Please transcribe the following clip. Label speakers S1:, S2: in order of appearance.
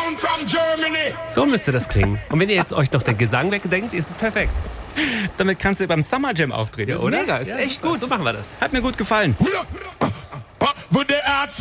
S1: So müsste das klingen. Und wenn ihr jetzt euch noch den Gesang wegdenkt, ist es perfekt.
S2: Damit kannst du beim Summer Jam auftreten.
S1: Ja,
S2: ist
S1: oder?
S2: mega, ist
S1: Ja,
S2: echt gut.
S1: So machen wir das.
S2: Hat mir gut gefallen.